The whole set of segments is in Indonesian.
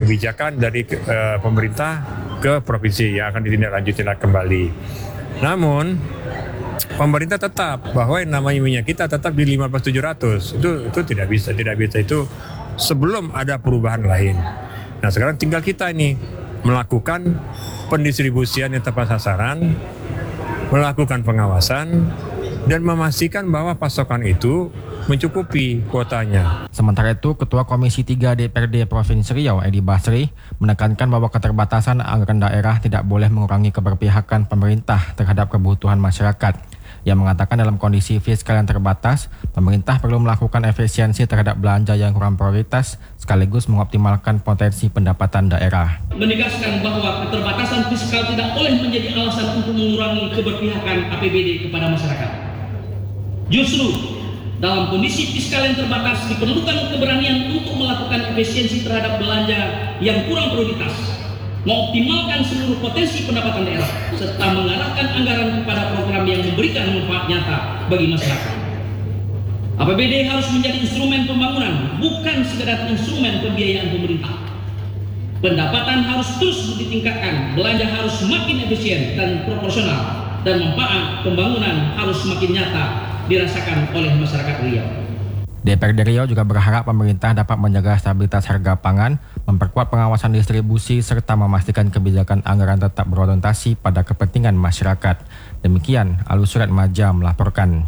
kebijakan dari pemerintah ke provinsi yang akan ditindaklanjuti kembali. Namun pemerintah tetap bahwa yang namanya minyak kita tetap di 15.700. Itu tidak bisa itu sebelum ada perubahan lain. Nah, sekarang tinggal kita ini melakukan pendistribusian yang tepat sasaran, melakukan pengawasan dan memastikan bahwa pasokan itu mencukupi kuotanya. Sementara itu, Ketua Komisi 3 DPRD Provinsi Riau, Edi Basri, menekankan bahwa keterbatasan anggaran daerah tidak boleh mengurangi keberpihakan pemerintah terhadap kebutuhan masyarakat. Yang mengatakan dalam kondisi fiskal yang terbatas, pemerintah perlu melakukan efisiensi terhadap belanja yang kurang prioritas, sekaligus mengoptimalkan potensi pendapatan daerah. Menegaskan bahwa keterbatasan fiskal tidak boleh menjadi alasan untuk mengurangi keberpihakan APBD kepada masyarakat. Justru, dalam kondisi fiskal yang terbatas diperlukan keberanian untuk melakukan efisiensi terhadap belanja yang kurang prioritas, mengoptimalkan seluruh potensi pendapatan daerah, serta mengarahkan anggaran kepada program yang memberikan manfaat nyata bagi masyarakat. APBD harus menjadi instrumen pembangunan, bukan sekedar instrumen pembiayaan pemerintah. Pendapatan harus terus ditingkatkan, belanja harus semakin efisien dan proporsional, dan manfaat pembangunan harus semakin nyata dirasakan oleh masyarakat Riau. DPRD Riau juga berharap pemerintah dapat menjaga stabilitas harga pangan, memperkuat pengawasan distribusi, serta memastikan kebijakan anggaran tetap berorientasi pada kepentingan masyarakat. Demikian, Alusurat Maja melaporkan.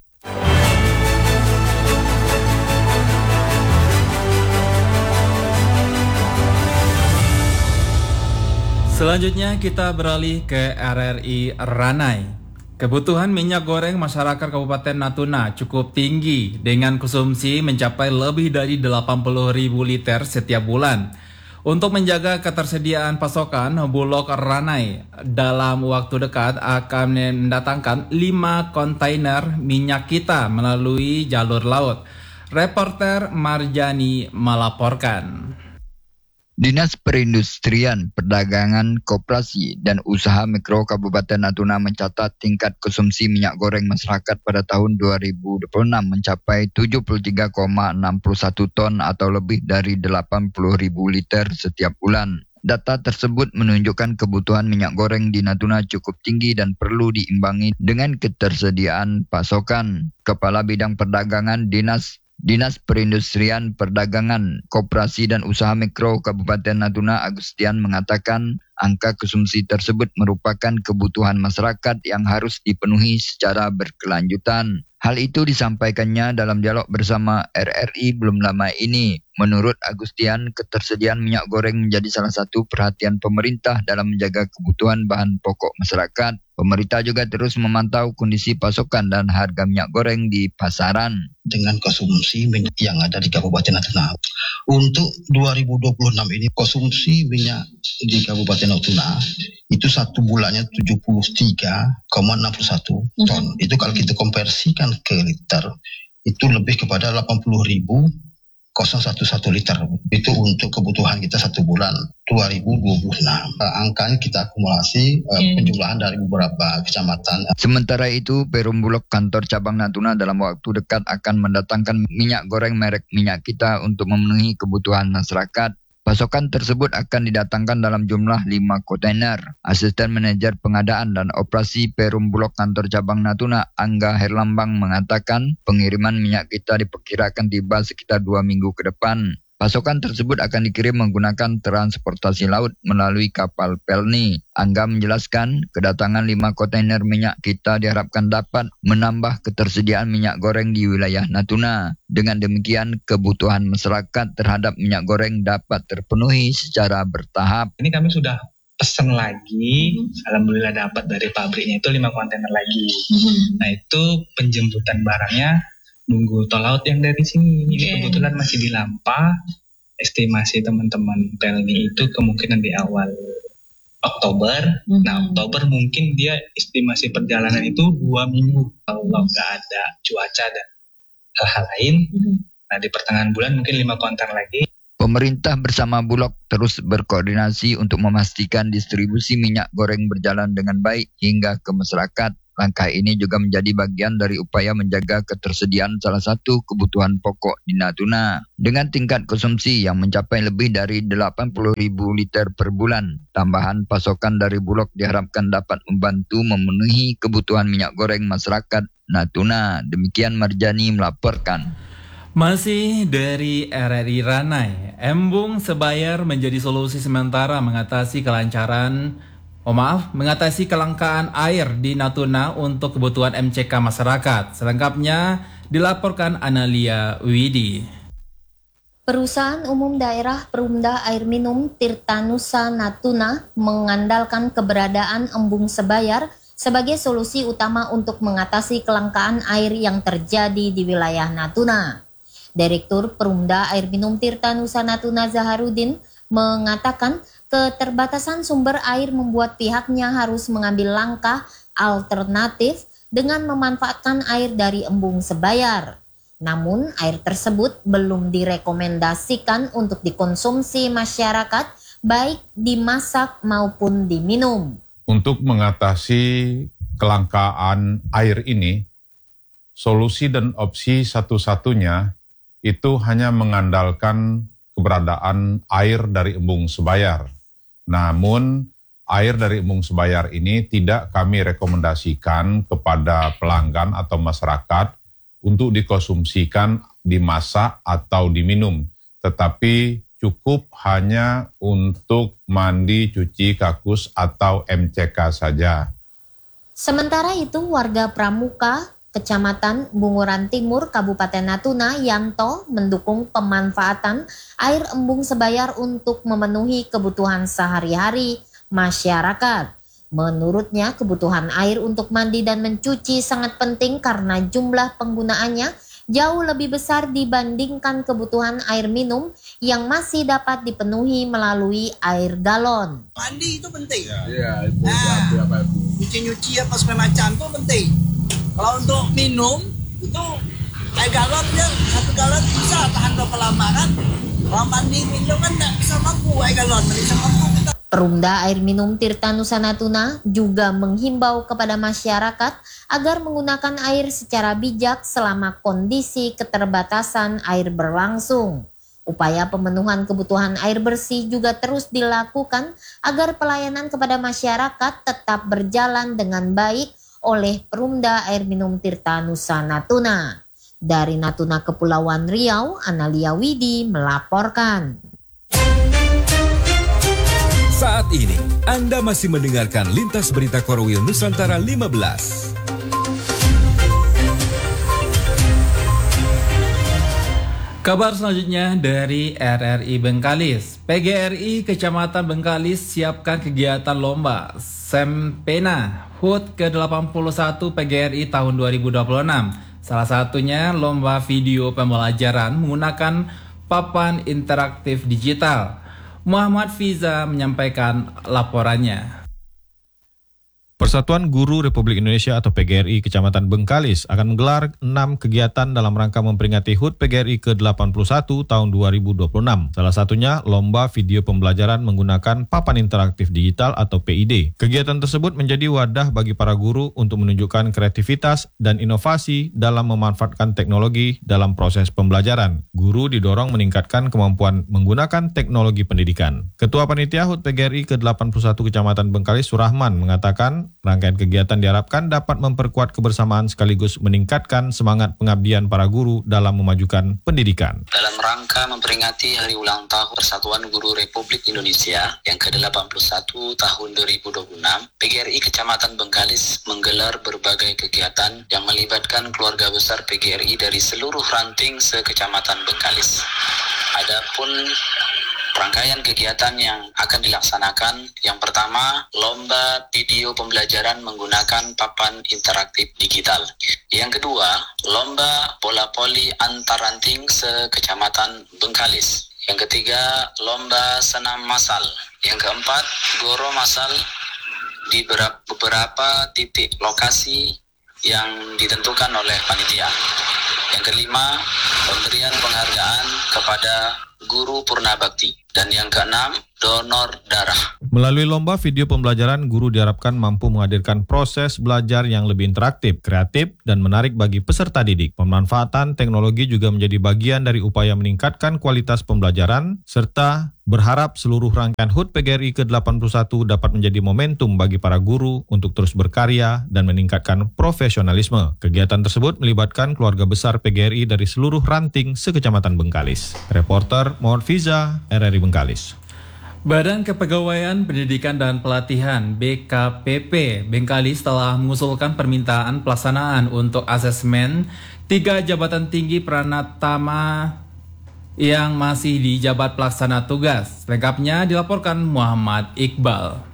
Selanjutnya kita beralih ke RRI Ranai. Kebutuhan minyak goreng masyarakat Kabupaten Natuna cukup tinggi dengan konsumsi mencapai lebih dari 80.000 liter setiap bulan. Untuk menjaga ketersediaan pasokan, Bulog Ranai dalam waktu dekat akan mendatangkan 5 kontainer minyak kita melalui jalur laut. Reporter Marjani melaporkan. Dinas Perindustrian, Perdagangan, Koperasi, dan Usaha Mikro Kabupaten Natuna mencatat tingkat konsumsi minyak goreng masyarakat pada tahun 2026 mencapai 73,61 ton atau lebih dari 80.000 liter setiap bulan. Data tersebut menunjukkan kebutuhan minyak goreng di Natuna cukup tinggi dan perlu diimbangi dengan ketersediaan pasokan. Kepala Bidang Perdagangan Dinas Perindustrian, Perdagangan, Koperasi dan Usaha Mikro Kabupaten Natuna Agustian mengatakan angka konsumsi tersebut merupakan kebutuhan masyarakat yang harus dipenuhi secara berkelanjutan. Hal itu disampaikannya dalam dialog bersama RRI belum lama ini. Menurut Agustian, ketersediaan minyak goreng menjadi salah satu perhatian pemerintah dalam menjaga kebutuhan bahan pokok masyarakat. Pemerintah juga terus memantau kondisi pasokan dan harga minyak goreng di pasaran. Dengan konsumsi minyak yang ada di Kabupaten Natuna. Untuk 2026 ini konsumsi minyak di Kabupaten Natuna itu satu bulannya 73,61 ton. Itu kalau kita konversikan ke liter, itu lebih kepada 80.011 liter. Itu untuk kebutuhan kita satu bulan 2026. Angkanya kita akumulasi penjumlahan dari beberapa kecamatan. Sementara itu, Perum Bulog Kantor Cabang Natuna dalam waktu dekat akan mendatangkan minyak goreng merek Minyak Kita untuk memenuhi kebutuhan masyarakat. Pasokan tersebut akan didatangkan dalam jumlah 5 kontainer. Asisten Manajer Pengadaan dan Operasi Perum Bulog Kantor Cabang Natuna, Angga Herlambang, mengatakan pengiriman minyak kita diperkirakan tiba sekitar 2 minggu ke depan. Pasokan tersebut akan dikirim menggunakan transportasi laut melalui kapal Pelni. Angga menjelaskan, kedatangan 5 kontainer minyak kita diharapkan dapat menambah ketersediaan minyak goreng di wilayah Natuna. Dengan demikian, kebutuhan masyarakat terhadap minyak goreng dapat terpenuhi secara bertahap. Ini kami sudah pesan lagi, alhamdulillah dapat dari pabriknya itu 5 kontainer lagi. Nah itu penjemputan barangnya nunggu tol laut yang dari sini. Ini kebetulan masih di Lampa. Estimasi teman-teman Pelni itu kemungkinan di awal Oktober. Nah Oktober mungkin dia estimasi perjalanan itu 2 minggu. Kalau nggak ada cuaca dan hal-hal lain. Nah di pertengahan bulan mungkin 5 kontainer lagi. Pemerintah bersama Bulog terus berkoordinasi untuk memastikan distribusi minyak goreng berjalan dengan baik hingga ke masyarakat. Langkah ini juga menjadi bagian dari upaya menjaga ketersediaan salah satu kebutuhan pokok di Natuna. Dengan tingkat konsumsi yang mencapai lebih dari 80.000 liter per bulan, tambahan pasokan dari Bulog diharapkan dapat membantu memenuhi kebutuhan minyak goreng masyarakat Natuna. Demikian Marjani melaporkan. Masih dari RRI Ranai, embung Sebayar menjadi solusi sementara mengatasi kelangkaan air di Natuna untuk kebutuhan MCK masyarakat. Selengkapnya dilaporkan Analia Widi. Perusahaan Umum Daerah Perumda Air Minum Tirtanusa Natuna mengandalkan keberadaan embung Sebayar sebagai solusi utama untuk mengatasi kelangkaan air yang terjadi di wilayah Natuna. Direktur Perumda Air Minum Tirtanusa Natuna Zaharudin mengatakan keterbatasan sumber air membuat pihaknya harus mengambil langkah alternatif dengan memanfaatkan air dari embung Sebayar. Namun air tersebut belum direkomendasikan untuk dikonsumsi masyarakat, baik dimasak maupun diminum. Untuk mengatasi kelangkaan air ini, solusi dan opsi satu-satunya itu hanya mengandalkan keberadaan air dari embung Sebayar. Namun, air dari embung Sebayar ini tidak kami rekomendasikan kepada pelanggan atau masyarakat untuk dikonsumsikan, dimasak atau diminum, tetapi cukup hanya untuk mandi, cuci, kakus atau MCK saja. Sementara itu, warga Pramuka, Kecamatan Bunguran Timur, Kabupaten Natuna, Yanto, mendukung pemanfaatan air embung Sebayar untuk memenuhi kebutuhan sehari-hari masyarakat. Menurutnya, kebutuhan air untuk mandi dan mencuci sangat penting karena jumlah penggunaannya jauh lebih besar dibandingkan kebutuhan air minum yang masih dapat dipenuhi melalui air galon. Mandi itu penting. Nyuci-nyuci apa segala macam itu penting. Kalau untuk minum itu air galon dia 1 galon bisa tahan berapa lama kan? Kalau mandi minum kan tidak bisa mampu air galon, tidak bisa mampu kita. Perumda Air Minum Tirtanusa Natuna juga menghimbau kepada masyarakat agar menggunakan air secara bijak selama kondisi keterbatasan air berlangsung. Upaya pemenuhan kebutuhan air bersih juga terus dilakukan agar pelayanan kepada masyarakat tetap berjalan dengan baik oleh Perumda Air Minum Tirtanusa Natuna. Dari Natuna Kepulauan Riau, Analia Widi melaporkan. Saat ini, Anda masih mendengarkan Lintas Berita Korwil Nusantara 15. Kabar selanjutnya dari RRI Bengkalis. PGRI Kecamatan Bengkalis siapkan kegiatan lomba Sempena HUT ke-81 PGRI tahun 2026. Salah satunya lomba video pembelajaran menggunakan papan interaktif digital. Muhammad Fiza menyampaikan laporannya. Persatuan Guru Republik Indonesia atau PGRI Kecamatan Bengkalis akan menggelar 6 kegiatan dalam rangka memperingati HUT PGRI ke-81 tahun 2026. Salah satunya lomba video pembelajaran menggunakan papan interaktif digital atau PID. Kegiatan tersebut menjadi wadah bagi para guru untuk menunjukkan kreativitas dan inovasi dalam memanfaatkan teknologi dalam proses pembelajaran. Guru didorong meningkatkan kemampuan menggunakan teknologi pendidikan. Ketua Panitia HUT PGRI ke-81 Kecamatan Bengkalis Surahman mengatakan rangkaian kegiatan diharapkan dapat memperkuat kebersamaan sekaligus meningkatkan semangat pengabdian para guru dalam memajukan pendidikan. Dalam rangka memperingati hari ulang tahun Persatuan Guru Republik Indonesia yang ke-81 tahun 2026, PGRI Kecamatan Bengkalis menggelar berbagai kegiatan yang melibatkan keluarga besar PGRI dari seluruh ranting se-Kecamatan Bengkalis. Adapun rangkaian kegiatan yang akan dilaksanakan, yang pertama, lomba video pembelajaran menggunakan papan interaktif digital. Yang kedua, lomba bola voli antar ranting se-Kecamatan Bengkalis. Yang ketiga, lomba senam massal. Yang keempat, goro massal di beberapa titik lokasi yang ditentukan oleh panitia. Yang kelima, pemberian penghargaan kepada guru Purnabakti. Dan yang keenam, donor darah. Melalui lomba video pembelajaran, guru diharapkan mampu menghadirkan proses belajar yang lebih interaktif, kreatif, dan menarik bagi peserta didik. Pemanfaatan teknologi juga menjadi bagian dari upaya meningkatkan kualitas pembelajaran, serta berharap seluruh rangkaian HUT PGRI ke-81 dapat menjadi momentum bagi para guru untuk terus berkarya dan meningkatkan profesionalisme. Kegiatan tersebut melibatkan keluarga besar PGRI dari seluruh ranting se-Kecamatan Bengkalis. Reporter Mohon Fiza, RRI Bengkalis. Badan Kepegawaian Pendidikan dan Pelatihan BKPP Bengkalis telah mengusulkan permintaan pelaksanaan untuk asesmen 3 jabatan tinggi Pranatama yang masih dijabat pelaksana tugas. Lengkapnya dilaporkan Muhammad Iqbal.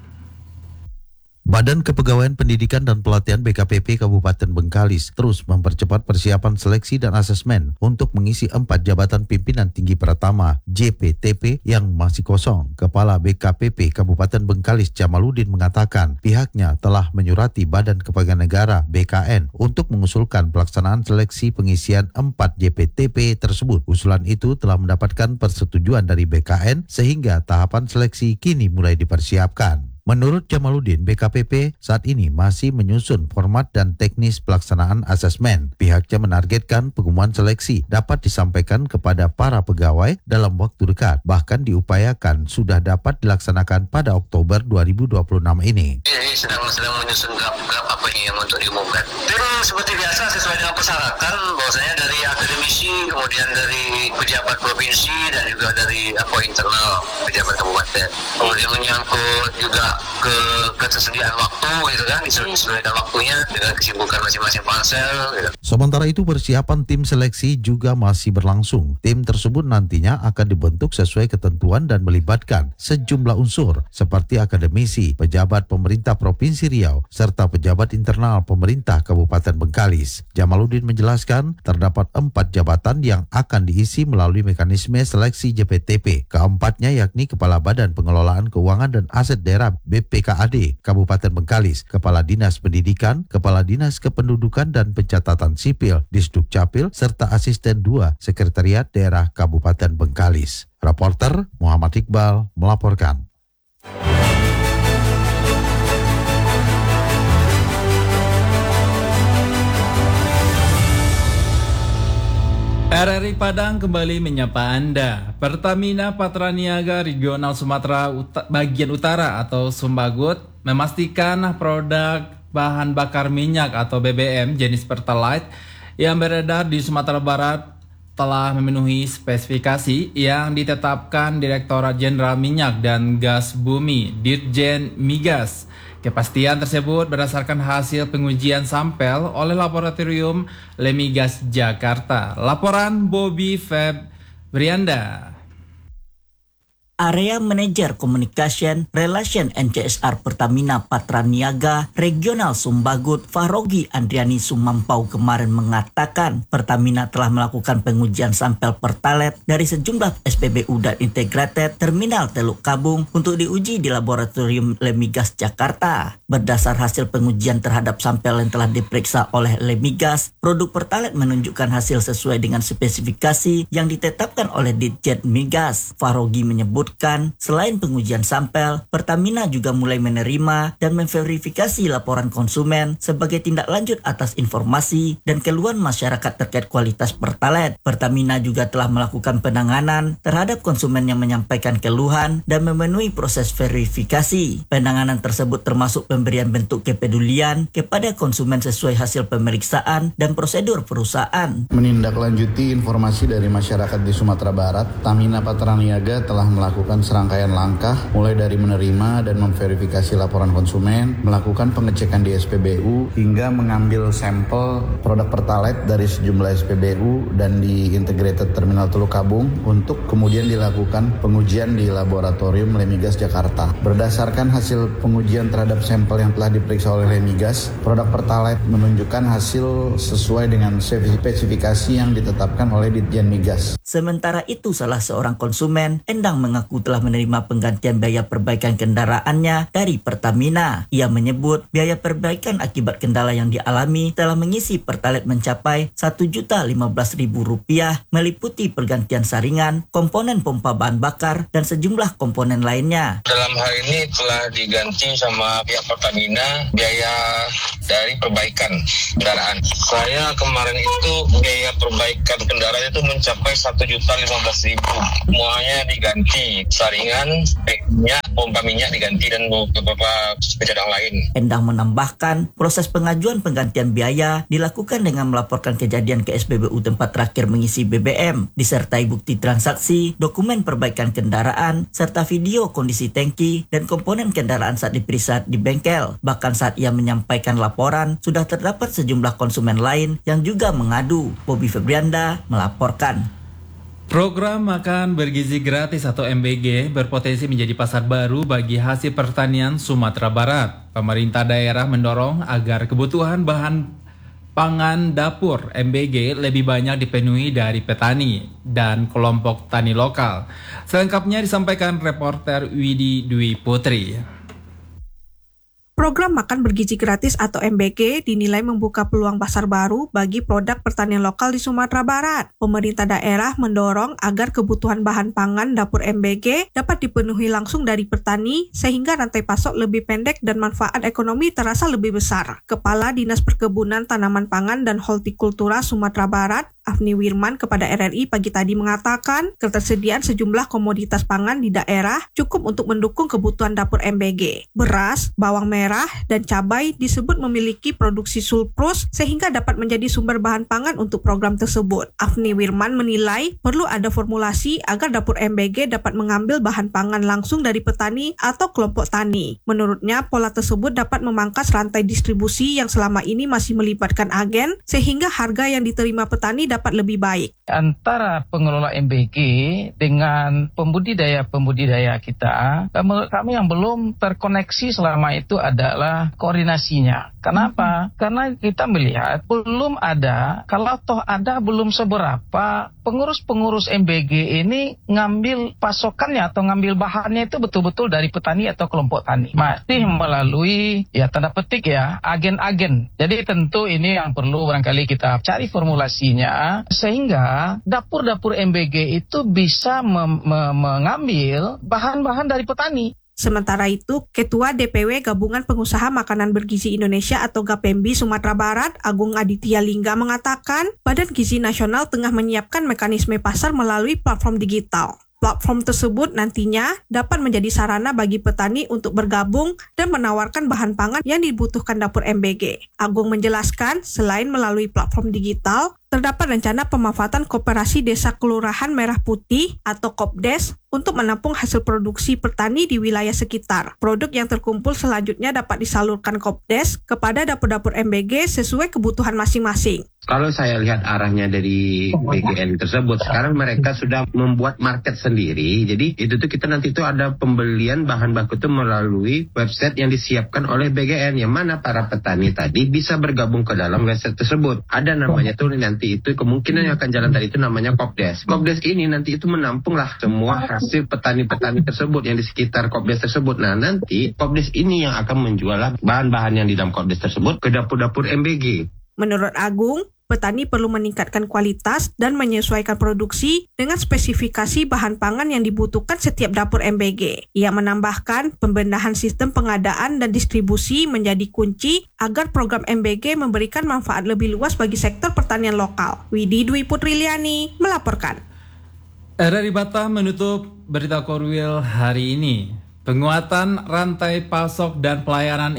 Badan Kepegawaian Pendidikan dan Pelatihan BKPP Kabupaten Bengkalis terus mempercepat persiapan seleksi dan asesmen untuk mengisi 4 jabatan pimpinan tinggi Pratama JPTP yang masih kosong. Kepala BKPP Kabupaten Bengkalis Jamaluddin mengatakan pihaknya telah menyurati Badan Kepegawaian Negara BKN untuk mengusulkan pelaksanaan seleksi pengisian 4 JPTP tersebut. Usulan itu telah mendapatkan persetujuan dari BKN sehingga tahapan seleksi kini mulai dipersiapkan. Menurut Jamaluddin, BKPP saat ini masih menyusun format dan teknis pelaksanaan asesmen. Pihaknya menargetkan pengumuman seleksi dapat disampaikan kepada para pegawai dalam waktu dekat. Bahkan diupayakan sudah dapat dilaksanakan pada Oktober 2026 ini. Ini sedang menyusun draft apa ini yang untuk diumumkan. Tim seperti biasa sesuai dengan persyaratan, bahwasanya dari akademisi, kemudian dari pejabat provinsi dan juga dari internal pejabat kabupaten. Kemudian menyangkut juga ke ketersediaan waktu gitu kan, disesuaikan waktunya dengan kesibukan masing-masing pansel gitu. Sementara itu persiapan tim seleksi juga masih berlangsung. Tim tersebut nantinya akan dibentuk sesuai ketentuan dan melibatkan sejumlah unsur seperti akademisi, pejabat pemerintah Provinsi Riau, serta pejabat internal pemerintah Kabupaten Bengkalis. Jamaluddin menjelaskan terdapat 4 jabatan yang akan diisi melalui mekanisme seleksi JPTP. Keempatnya yakni Kepala Badan Pengelolaan Keuangan dan Aset Daerah BPKAD Kabupaten Bengkalis, Kepala Dinas Pendidikan, Kepala Dinas Kependudukan dan Pencatatan Sipil, Disdukcapil, serta Asisten 2 Sekretariat Daerah Kabupaten Bengkalis. Reporter Muhammad Iqbal melaporkan. RRI Padang kembali menyapa Anda. Pertamina Patraniaga Regional Sumatera Bagian Utara atau Sumbagut memastikan produk bahan bakar minyak atau BBM jenis Pertalite yang beredar di Sumatera Barat telah memenuhi spesifikasi yang ditetapkan Direktorat Jenderal Minyak dan Gas Bumi Dirjen Migas. Kepastian tersebut berdasarkan hasil pengujian sampel oleh Laboratorium Lemigas Jakarta. Laporan Bobby Febrianda. Area Manager Communication Relation NCSR Pertamina Patraniaga Regional Sumbagut Farogi Andriani Sumampau kemarin mengatakan Pertamina telah melakukan pengujian sampel Pertalite dari sejumlah SPBU dan Integrated Terminal Teluk Kabung untuk diuji di Laboratorium Lemigas Jakarta. Berdasar hasil pengujian terhadap sampel yang telah diperiksa oleh Lemigas, produk Pertalite menunjukkan hasil sesuai dengan spesifikasi yang ditetapkan oleh Ditjen Migas. Farogi menyebut selain pengujian sampel, Pertamina juga mulai menerima dan memverifikasi laporan konsumen sebagai tindak lanjut atas informasi dan keluhan masyarakat terkait kualitas Pertalite. Pertamina juga telah melakukan penanganan terhadap konsumen yang menyampaikan keluhan dan memenuhi proses verifikasi. Penanganan tersebut termasuk pemberian bentuk kepedulian kepada konsumen sesuai hasil pemeriksaan dan prosedur perusahaan. Menindaklanjuti informasi dari masyarakat di Sumatera Barat, Pertamina Patraniaga telah melakukan serangkaian langkah mulai dari menerima dan memverifikasi laporan konsumen, melakukan pengecekan di SPBU hingga mengambil sampel produk Pertalite dari sejumlah SPBU dan di Integrated Terminal Teluk Kabung untuk kemudian dilakukan pengujian di Laboratorium Lemigas Jakarta. Berdasarkan hasil pengujian terhadap sampel sampel yang telah diperiksa oleh Lemigas, produk Pertalite menunjukkan hasil sesuai dengan spesifikasi yang ditetapkan oleh Ditjen Migas. Sementara itu, salah seorang konsumen, Endang, mengaku telah menerima penggantian biaya perbaikan kendaraannya dari Pertamina. Ia menyebut biaya perbaikan akibat kendala yang dialami telah mengisi Pertalite mencapai Rp1.015.000, meliputi pergantian saringan, komponen pompa bahan bakar, dan sejumlah komponen lainnya. Dalam hal ini telah diganti sama pihak Pertamina biaya dari perbaikan kendaraan. Saya kemarin itu biaya perbaikan kendaraan itu mencapai Rp1.015.000. Semuanya diganti, saringan, minyak, pompa minyak diganti, dan beberapa cadangan lain. Endang menambahkan, proses pengajuan penggantian biaya dilakukan dengan melaporkan kejadian ke SPBU tempat terakhir mengisi BBM, disertai bukti transaksi, dokumen perbaikan kendaraan, serta video kondisi tangki dan komponen kendaraan saat diperiksa di bengkel. Bahkan saat ia menyampaikan laporan, sudah terdapat sejumlah konsumen lain yang juga mengadu. Bobby Febrianda melaporkan. Program makan bergizi gratis atau MBG berpotensi menjadi pasar baru bagi hasil pertanian Sumatera Barat. Pemerintah daerah mendorong agar kebutuhan bahan pangan dapur MBG lebih banyak dipenuhi dari petani dan kelompok tani lokal. Selengkapnya disampaikan reporter Widi Dwi Putri. Program makan bergizi gratis atau MBG dinilai membuka peluang pasar baru bagi produk pertanian lokal di Sumatera Barat. Pemerintah daerah mendorong agar kebutuhan bahan pangan dapur MBG dapat dipenuhi langsung dari petani sehingga rantai pasok lebih pendek dan manfaat ekonomi terasa lebih besar. Kepala Dinas Perkebunan Tanaman Pangan dan Hortikultura Sumatera Barat, Afni Wirman, kepada RRI pagi tadi mengatakan ketersediaan sejumlah komoditas pangan di daerah cukup untuk mendukung kebutuhan dapur MBG. Beras, bawang merah, dan cabai disebut memiliki produksi surplus sehingga dapat menjadi sumber bahan pangan untuk program tersebut. Afni Wirman menilai perlu ada formulasi agar dapur MBG dapat mengambil bahan pangan langsung dari petani atau kelompok tani. Menurutnya, pola tersebut dapat memangkas rantai distribusi yang selama ini masih melibatkan agen sehingga harga yang diterima petani dapat lebih baik. Antara pengelola MBG dengan pembudidaya kita, menurut kami yang belum terkoneksi selama itu adalah koordinasinya. Kenapa? Karena kita melihat belum ada, kalau toh ada belum seberapa pengurus-pengurus MBG ini ngambil pasokannya atau ngambil bahannya itu betul-betul dari petani atau kelompok tani. Masih melalui, ya tanda petik ya, agen-agen. Jadi tentu ini yang perlu barangkali kita cari formulasinya sehingga dapur-dapur MBG itu bisa mengambil bahan-bahan dari petani. Sementara itu, Ketua DPW Gabungan Pengusaha Makanan Bergizi Indonesia atau GAPEMBI Sumatera Barat, Agung Aditya Lingga mengatakan, Badan Gizi Nasional tengah menyiapkan mekanisme pasar melalui platform digital. Platform tersebut nantinya dapat menjadi sarana bagi petani untuk bergabung dan menawarkan bahan pangan yang dibutuhkan dapur MBG. Agung menjelaskan, selain melalui platform digital, terdapat rencana pemanfaatan Koperasi Desa Kelurahan Merah Putih atau KOPDES untuk menampung hasil produksi petani di wilayah sekitar. Produk yang terkumpul selanjutnya dapat disalurkan KOPDES kepada dapur-dapur MBG sesuai kebutuhan masing-masing. Kalau saya lihat arahnya dari BGN tersebut, sekarang mereka sudah membuat market sendiri. Jadi itu tuh kita nanti itu ada pembelian bahan baku itu melalui website yang disiapkan oleh BGN, yang mana para petani tadi bisa bergabung ke dalam website tersebut. Ada namanya tuh nanti itu kemungkinan yang akan jalan tadi itu namanya KOPDES. KOPDES ini nanti itu menampunglah semua hasil petani-petani tersebut yang di sekitar KOPDES tersebut. Nah nanti KOPDES ini yang akan menjual bahan-bahan yang di dalam KOPDES tersebut ke dapur-dapur MBG. Menurut Agung, petani perlu meningkatkan kualitas dan menyesuaikan produksi dengan spesifikasi bahan pangan yang dibutuhkan setiap dapur MBG. Ia menambahkan, pembenahan sistem pengadaan dan distribusi menjadi kunci agar program MBG memberikan manfaat lebih luas bagi sektor pertanian lokal. Widi Dwi Putriliani melaporkan. RRI Batam menutup berita Korwil hari ini. Penguatan rantai pasok dan pelayanan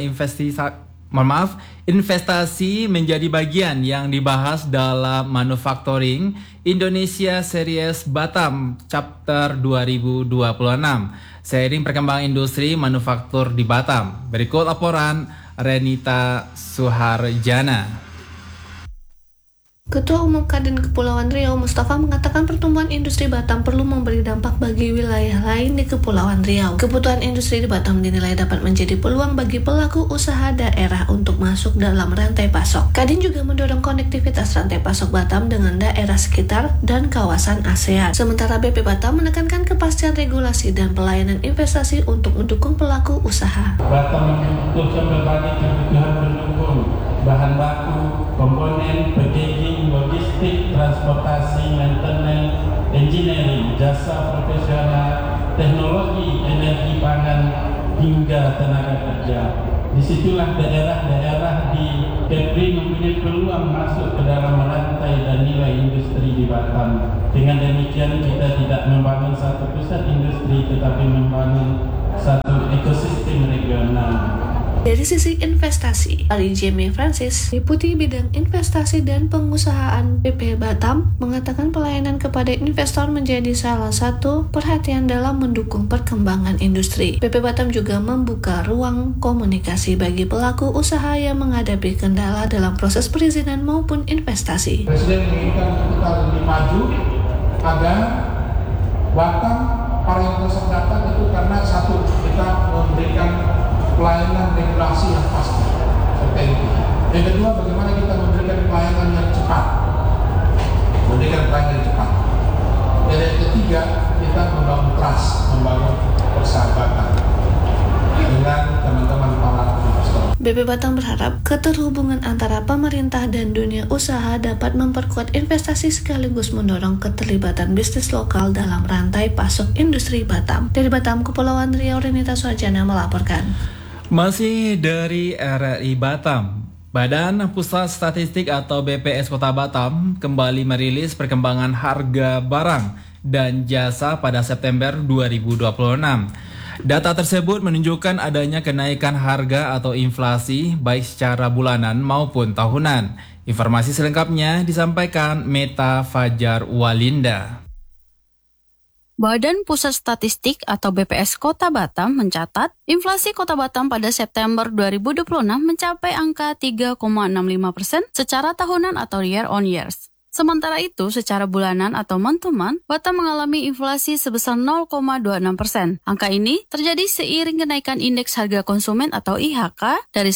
investasi menjadi bagian yang dibahas dalam Manufacturing Indonesia Series Batam Chapter 2026 seiring perkembangan industri manufaktur di Batam. Berikut laporan Renita Suharjana. Ketua Umum Kadin Kepulauan Riau, Mustafa, mengatakan pertumbuhan industri Batam perlu memberi dampak bagi wilayah lain di Kepulauan Riau. Kebutuhan industri di Batam dinilai dapat menjadi peluang bagi pelaku usaha daerah untuk masuk dalam rantai pasok. Kadin juga mendorong konektivitas rantai pasok Batam dengan daerah sekitar dan kawasan ASEAN. Sementara BP Batam menekankan kepastian regulasi dan pelayanan investasi untuk mendukung pelaku usaha. Batam membutuhkan berbagai kebutuhan pendukung bahan baku, komponen, packaging, logistik, transportasi, maintenance, engineering, jasa profesional, teknologi, energi pangan, hingga tenaga kerja. Disitulah daerah-daerah di Kepri mempunyai peluang masuk ke dalam rantai dan nilai industri di Batam. Dengan demikian kita tidak membangun satu pusat industri tetapi membangun satu ekosistem regional. Dari sisi investasi, Ali Jamie Francis, Deputi Bidang Investasi dan Pengusahaan BP Batam, mengatakan pelayanan kepada investor menjadi salah satu perhatian dalam mendukung perkembangan industri. BP Batam juga membuka ruang komunikasi bagi pelaku usaha yang menghadapi kendala dalam proses perizinan maupun investasi. Presiden menginginkan kita lebih maju agar Batam pariwisata datang itu karena satu, kita memberikan pelayanan regulasi yang pasti, seperti. Yang kedua, bagaimana kita memberikan pelayanan yang cepat, Dan yang ketiga, kita membangun trust, membangun persahabatan dengan teman-teman para investor. BP Batam berharap keterhubungan antara pemerintah dan dunia usaha dapat memperkuat investasi sekaligus mendorong keterlibatan bisnis lokal dalam rantai pasok industri Batam. Dari Batam, Kepulauan Riau, Renita Suhajana melaporkan. Masih dari RRI Batam, Badan Pusat Statistik atau BPS Kota Batam kembali merilis perkembangan harga barang dan jasa pada September 2026. Data tersebut menunjukkan adanya kenaikan harga atau inflasi baik secara bulanan maupun tahunan. Informasi selengkapnya disampaikan Meta Fajar Walinda. Badan Pusat Statistik atau BPS Kota Batam mencatat inflasi Kota Batam pada September 2026 mencapai angka 3,65% secara tahunan atau year on years. Sementara itu, secara bulanan atau month-to-month, Batam mengalami inflasi sebesar 0,26%. Angka ini terjadi seiring kenaikan indeks harga konsumen atau IHK dari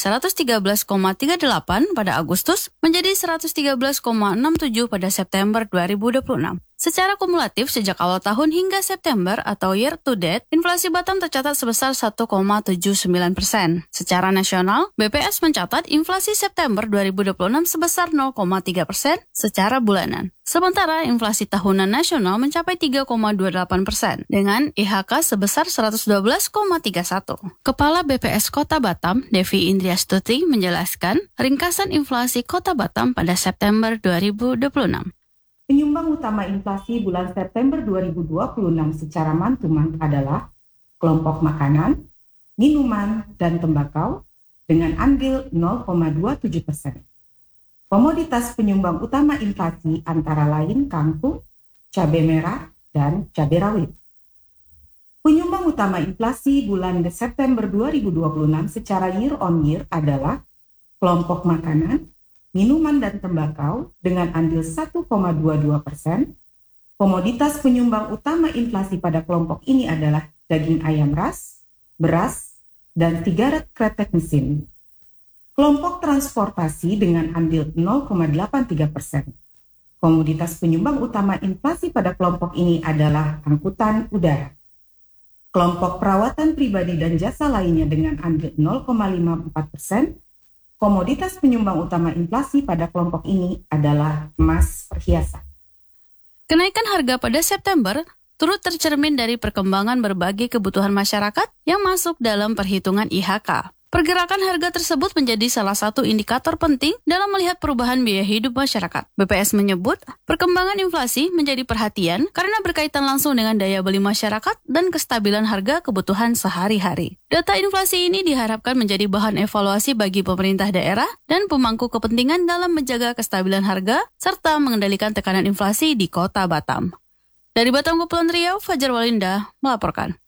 113,38 pada Agustus menjadi 113,67 pada September 2026. Secara kumulatif sejak awal tahun hingga September atau year to date, inflasi Batam tercatat sebesar 1,79%. Secara nasional, BPS mencatat inflasi September 2026 sebesar 0,3% secara bulanan. Sementara inflasi tahunan nasional mencapai 3,28% dengan IHK sebesar 112,31. Kepala BPS Kota Batam, Devi Indriastuti menjelaskan ringkasan inflasi Kota Batam pada September 2026. Penyumbang utama inflasi bulan September 2026 secara month-to-month adalah kelompok makanan, minuman, dan tembakau dengan andil 0,27%. Komoditas penyumbang utama inflasi antara lain kangkung, cabai merah, dan cabai rawit. Penyumbang utama inflasi bulan September 2026 secara year on year adalah kelompok makanan, minuman dan tembakau dengan andil 1,22%. Komoditas penyumbang utama inflasi pada kelompok ini adalah daging ayam ras, beras, dan sigaret kretek mesin. Kelompok transportasi dengan andil 0,83%. Komoditas penyumbang utama inflasi pada kelompok ini adalah angkutan udara. Kelompok perawatan pribadi dan jasa lainnya dengan andil 0,54%. Komoditas penyumbang utama inflasi pada kelompok ini adalah emas perhiasan. Kenaikan harga pada September turut tercermin dari perkembangan berbagai kebutuhan masyarakat yang masuk dalam perhitungan IHK. Pergerakan harga tersebut menjadi salah satu indikator penting dalam melihat perubahan biaya hidup masyarakat. BPS menyebut, perkembangan inflasi menjadi perhatian karena berkaitan langsung dengan daya beli masyarakat dan kestabilan harga kebutuhan sehari-hari. Data inflasi ini diharapkan menjadi bahan evaluasi bagi pemerintah daerah dan pemangku kepentingan dalam menjaga kestabilan harga serta mengendalikan tekanan inflasi di Kota Batam. Dari Batam, Kepulauan Riau, Fajar Walinda melaporkan.